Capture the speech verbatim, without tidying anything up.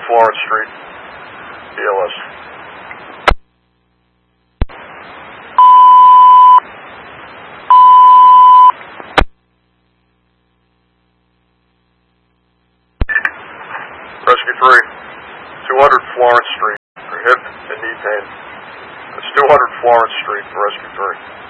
Florence Street, B L S. Rescue three, two hundred Florence Street for hip and knee pain. That's two hundred Florence Street for Rescue three.